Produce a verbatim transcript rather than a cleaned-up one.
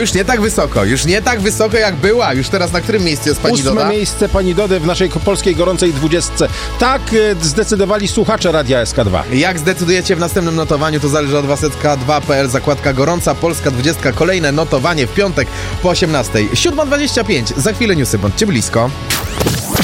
już nie tak wysoko, już nie tak wysoko jak była. Już teraz na którym miejscu jest pani Ósme Doda? miejsce pani Dody w naszej polskiej gorącej dwudziestce. Tak e, zdecydowali słuchacze Radia S K dwa. Jak zdecydujecie w następnym notowaniu, to zależy od was. S K dwa kropka p l, zakładka gorąca Polska dwudziestka. Kolejne notowanie w piątek po osiemnastej. siódma dwadzieścia pięć. Za chwilę newsy, bądźcie blisko.